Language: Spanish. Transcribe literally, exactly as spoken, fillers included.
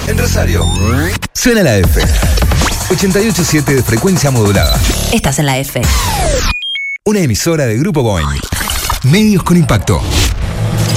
En Rosario. Suena la F. ochenta y ocho punto siete de frecuencia modulada. Estás en la F. Una emisora de Grupo Boeing. Medios con impacto.